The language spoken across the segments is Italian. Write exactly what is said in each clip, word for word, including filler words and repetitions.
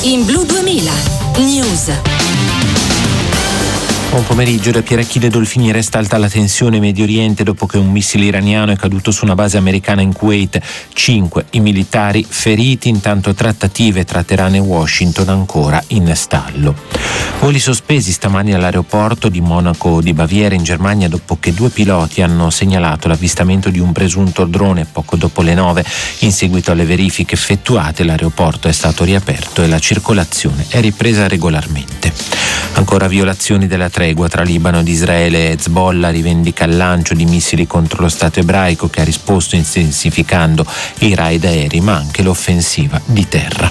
in Blu duemila News. Buon pomeriggio. Da Pieracchile Dolfini resta alta la tensione in Medio Oriente dopo che un missile iraniano è caduto su una base americana in Kuwait. Cinque i militari feriti, intanto trattative tra Teheran e Washington ancora in stallo. Voli sospesi stamani all'aeroporto di Monaco di Baviera in Germania dopo che due piloti hanno segnalato l'avvistamento di un presunto drone poco dopo le nove. In seguito alle verifiche effettuate l'aeroporto è stato riaperto e la circolazione è ripresa regolarmente. Ancora violazioni della tregua tra Libano ed Israele. Hezbollah rivendica il lancio di missili contro lo Stato ebraico, che ha risposto intensificando i raid aerei ma anche l'offensiva di terra.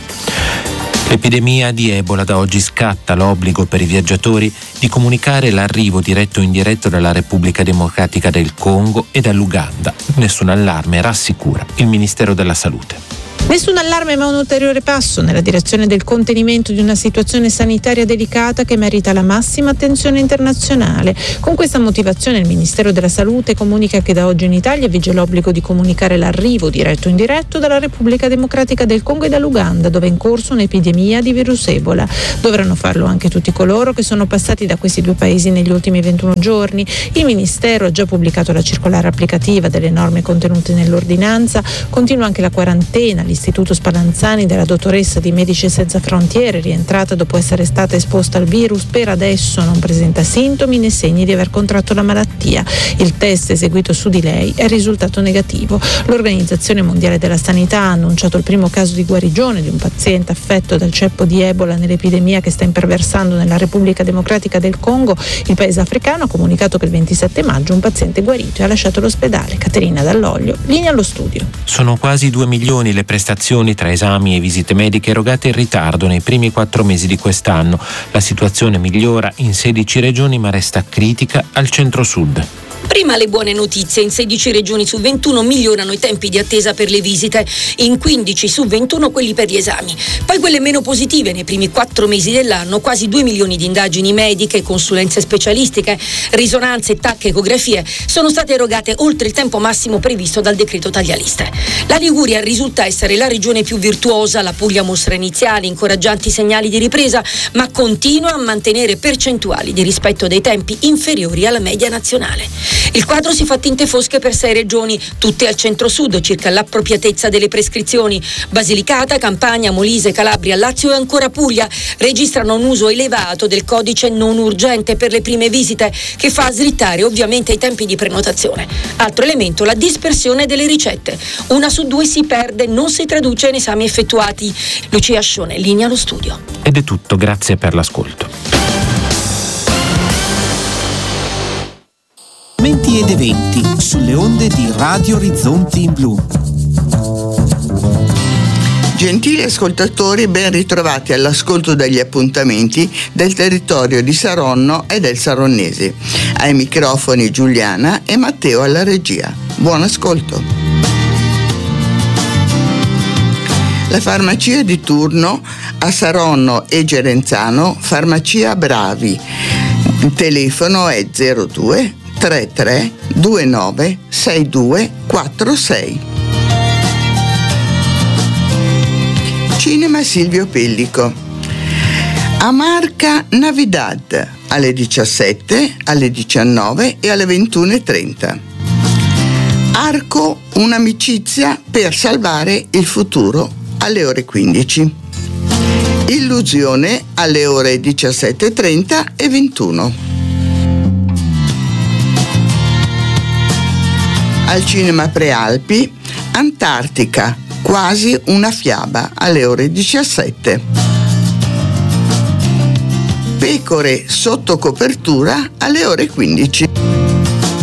L'epidemia di Ebola: da oggi scatta l'obbligo per i viaggiatori di comunicare l'arrivo diretto o indiretto dalla Repubblica Democratica del Congo e dall'Uganda. Nessun allarme, rassicura il Ministero della Salute. Nessun allarme, ma un ulteriore passo nella direzione del contenimento di una situazione sanitaria delicata che merita la massima attenzione internazionale. Con questa motivazione il Ministero della Salute comunica che da oggi in Italia vige l'obbligo di comunicare l'arrivo diretto o indiretto dalla Repubblica Democratica del Congo e dall'Uganda, dove è in corso un'epidemia di virus Ebola. Dovranno farlo anche tutti coloro che sono passati da questi due paesi negli ultimi ventuno giorni. Il Ministero ha già pubblicato la circolare applicativa delle norme contenute nell'ordinanza. Continua anche la quarantena. L'Istituto Spallanzani della dottoressa di Medici Senza Frontiere, rientrata dopo essere stata esposta al virus, per adesso non presenta sintomi né segni di aver contratto la malattia. Il test eseguito su di lei è risultato negativo. L'Organizzazione Mondiale della Sanità ha annunciato il primo caso di guarigione di un paziente affetto dal ceppo di Ebola nell'epidemia che sta imperversando nella Repubblica Democratica del Congo. Il paese africano ha comunicato che il ventisette maggio un paziente guarito e ha lasciato l'ospedale. Caterina Dall'Oglio, linea allo studio. Sono quasi due milioni le prestazioni tra esami e visite mediche erogate in ritardo nei primi quattro mesi di quest'anno. La situazione migliora in sedici regioni ma resta critica al centro-sud. Prima le buone notizie: in sedici regioni su ventuno migliorano i tempi di attesa per le visite, in quindici su ventuno quelli per gli esami. Poi quelle meno positive: nei primi quattro mesi dell'anno quasi due milioni di indagini mediche, consulenze specialistiche, risonanze, tacche, ecografie sono state erogate oltre il tempo massimo previsto dal decreto taglialiste. La Liguria risulta essere la regione più virtuosa, la Puglia mostra iniziali, incoraggianti segnali di ripresa, ma continua a mantenere percentuali di rispetto dei tempi inferiori alla media nazionale. Il quadro si fa tinte fosche per sei regioni, tutte al centro-sud, circa l'appropriatezza delle prescrizioni. Basilicata, Campania, Molise, Calabria, Lazio e ancora Puglia registrano un uso elevato del codice non urgente per le prime visite, che fa slittare ovviamente i tempi di prenotazione. Altro elemento: la dispersione delle ricette. Una su due si perde, non si traduce in esami effettuati. Lucia Ascione, linea allo studio. Ed è tutto, grazie per l'ascolto. Menti ed eventi sulle onde di Radio Orizzonti in Blu. Gentili ascoltatori, ben ritrovati all'ascolto degli appuntamenti del territorio di Saronno e del Saronnese. Ai microfoni Giuliana e Matteo alla regia. Buon ascolto. La farmacia di turno a Saronno e Gerenzano, Farmacia Bravi. Il telefono è zero due trentatré ventinove sessantadue quarantasei. Cinema Silvio Pellico. A Marca Navidad alle diciassette, alle diciannove e alle ventuno e trenta. Arco, un'amicizia per salvare il futuro alle ore quindici. Illusione alle ore diciassette e trenta e ventuno. Al Cinema Prealpi, Antartica, quasi una fiaba alle ore diciassette. Pecore sotto copertura alle ore quindici.